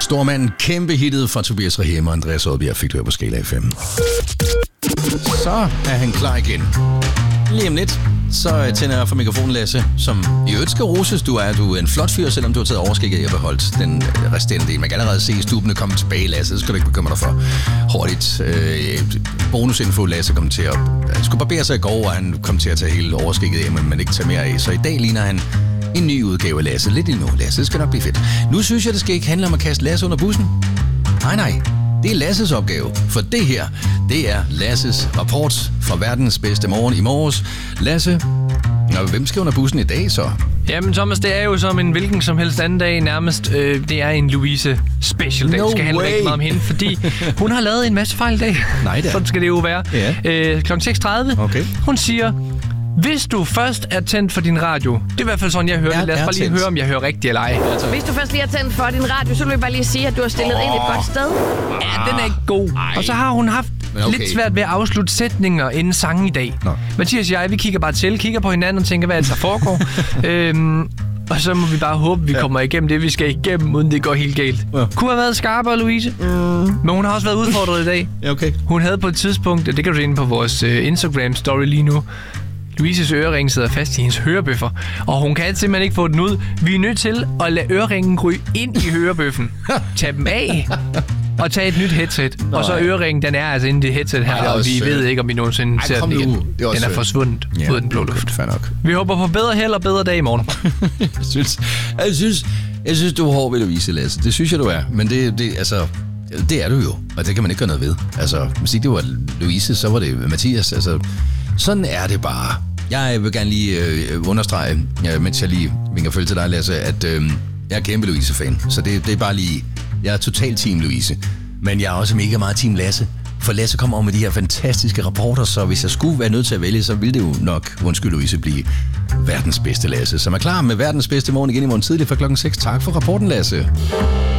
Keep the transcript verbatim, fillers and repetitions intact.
Stormand, kæmpe hittet fra Tobias Rahim og Andreas Oddbjerg fik du her på Skala F M. Så er han klar igen. Lige om lidt, så tænder jeg for mikrofonen, Lasse, som i øvrigt skal roses. Du er, du er en flot fyr, selvom du har taget overskægget og beholdt den resterende del. Man kan allerede se stubene komme tilbage, Lasse. Det skal du ikke bekymre dig for. Hurtigt. Øh, bonusinfo, Lasse kom til at... Han skulle barbere sig i går, og han kom til at tage hele overskægget hjem, men ikke tage mere af. Så i dag ligner han en ny udgave af Lasse. Lidt endnu, Lasse. Det skal nok blive fedt. Nu synes jeg, det skal ikke handle om at kaste Lasse under bussen. Nej, nej. Det er Lasses opgave, for det her, det er Lasses rapport fra verdens bedste morgen i morges. Lasse, og hvem skal under bussen i dag så? Jamen Thomas, det er jo som en hvilken som helst anden dag nærmest. Øh, det er en Louise special dag. No det skal handle way. rigtig meget om hende, fordi hun har lavet en masse fejl i dag. Nej da. Sådan skal det jo være. Ja. Øh, klokken seks tredive. Okay. Hun siger... Hvis du først er tændt for din radio, det er i hvert fald sådan, jeg hører er, det. Lad os bare lige tændt. høre, om jeg hører rigtigt eller ej. Altså. Hvis du først lige har tændt for din radio, så vil jeg bare lige sige, at du har stillet oh. ind et godt sted. Ja, den er ikke god. Ej. Og så har hun haft okay. lidt svært ved at afslutte sætninger inden sangen i dag. Nå. Mathias og jeg, vi kigger bare til, kigger på hinanden og tænker, hvad er det, der foregår. øhm, og så må vi bare håbe, at vi ja. kommer igennem det, vi skal igennem, uden det går helt galt. Ja. Kunne have været skarpere, Louise. Mm. Men hun har også været udfordret i dag. Ja, okay. Hun havde på et tidspunkt, det kan du se inde på vores uh, Instagram-story lige nu, Louises ørering sidder fast i hendes hørebøffer, og hun kan simpelthen ikke få den ud. Vi er nødt til at lade øreringen ryge ind i hørebøffen. Tag dem af og tage et nyt headset. Nå, og så øreringen, den er altså inde i det headset her, Ej, og vi øh... ved ikke, om vi nogensinde Ej, ser den igen. Det er den er forsvundet ja, ud af den blå luft. Fair nok. Vi håber på bedre held og bedre dag i morgen. jeg, synes, jeg, synes, jeg synes, du er hård ved Louise, Lasse. Det synes jeg, du er. Men det, det, altså, det er du jo, og det kan man ikke gøre noget ved. Altså, hvis ikke det var Louise, så var det Mathias. Altså, sådan er det bare. Jeg vil gerne lige øh, understrege, øh, mens jeg lige vinker følge til dig, Lasse, at øh, jeg er kæmpe Louise-fan. Så det, det er bare lige... Jeg er total team Louise. Men jeg er også mega meget team Lasse. For Lasse kommer over med de her fantastiske rapporter, så hvis jeg skulle være nødt til at vælge, så ville det jo nok, undskyld Louise, blive verdens bedste Lasse. Så er klar med verdens bedste morgen igen i morgen tidlig fra klokken seks. Tak for rapporten, Lasse.